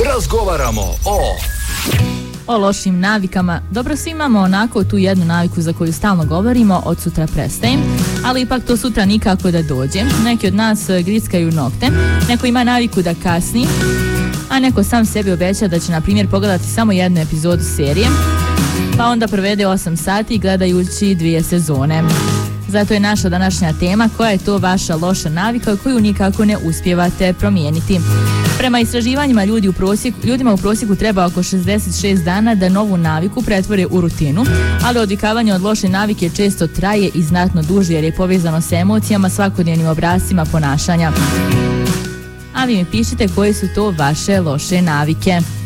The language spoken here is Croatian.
razgovaramo o lošim navikama. Dobro, svi imamo onako tu jednu naviku za koju stalno govorimo, od sutra prestajem, ali ipak to sutra nikako da dođe. Neki od nas grickaju nokte, neko ima naviku da kasni, a neko sam sebi obeća da će, na primjer, pogledati samo jednu epizodu serije, pa onda provede 8 sati gledajući 2 sezone. Zato je naša današnja tema: koja je to vaša loša navika koju nikako ne uspijevate promijeniti. Prema istraživanjima ljudima u prosjeku treba oko 66 dana da novu naviku pretvore u rutinu, ali odvikavanje od loše navike često traje i znatno duže jer je povezano sa emocijama, svakodnevnim obrascima ponašanja. A vi mi pišite koje su to vaše loše navike.